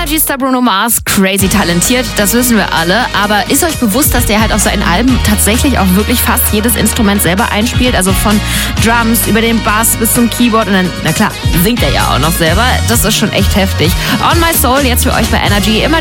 Energy-Star Bruno Mars, crazy talentiert, das wissen wir alle. Aber ist euch bewusst, dass der halt auf seinen Alben tatsächlich auch wirklich fast jedes Instrument selber einspielt? Also von Drums über den Bass bis zum Keyboard und dann, na klar, singt er ja auch noch selber. Das ist schon echt heftig. On My Soul jetzt für euch bei Energy. Immer